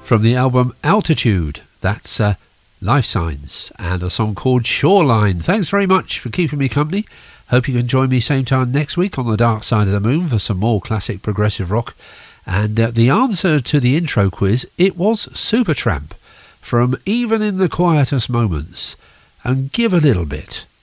From the album Altitude, that's Life Signs, and a song called Shoreline. Thanks very much for keeping me company. Hope you can join me same time next week on the Dark Side of the Moon for some more classic progressive rock. And the answer to the intro quiz, it was Supertramp, from Even in the Quietest Moments. And give a little bit.